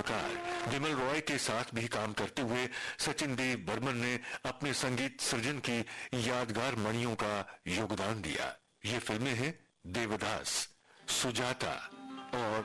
विमल रॉय के साथ भी काम करते हुए सचिन देव बर्मन ने अपने संगीत सृजन की यादगार मणियों का योगदान दिया। ये फिल्में हैं देवदास, सुजाता और